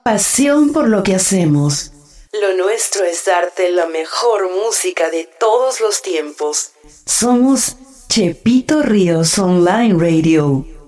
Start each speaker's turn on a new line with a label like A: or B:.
A: pasión por lo que hacemos. Lo nuestro es darte la mejor música de todos los tiempos. Somos Chepito Ríos Online Radio.